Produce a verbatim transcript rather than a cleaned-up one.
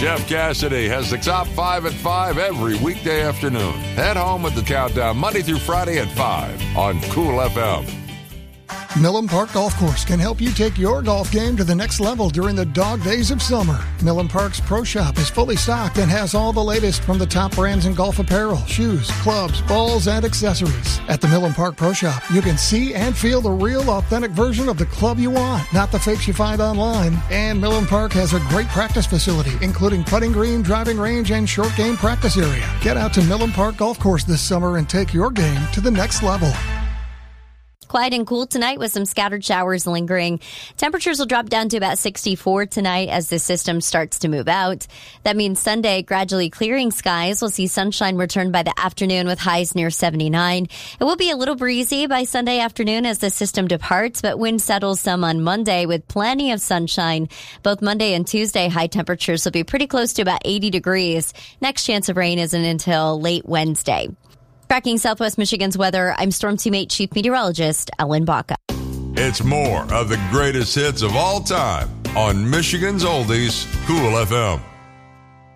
Jeff Cassidy has the top five at five every weekday afternoon. Head home with the countdown Monday through Friday at five on Cool F M. Millen Park Golf Course can help you take your golf game to the next level during the dog days of summer. Millen Park's Pro Shop is fully stocked and has all the latest from the top brands in golf apparel, shoes, clubs, balls, and accessories. At the Millen Park Pro Shop, you can see and feel the real, authentic version of the club you want, not the fakes you find online. And Millen Park has a great practice facility, including putting green, driving range, and short game practice area. Get out to Millen Park Golf Course this summer and take your game to the next level. Quiet and cool tonight with some scattered showers lingering. Temperatures will drop down to about sixty-four tonight as the system starts to move out. That means Sunday, gradually clearing skies. We'll see sunshine return by the afternoon with highs near seventy-nine. It will be a little breezy by Sunday afternoon as the system departs, but wind settles some on Monday with plenty of sunshine. Both Monday and Tuesday, high temperatures will be pretty close to about eighty degrees. Next chance of rain isn't until late Wednesday. Tracking Southwest Michigan's weather, I'm Storm Teammate Chief Meteorologist Ellen Baca. It's more of the greatest hits of all time on Michigan's Oldies, Cool F M.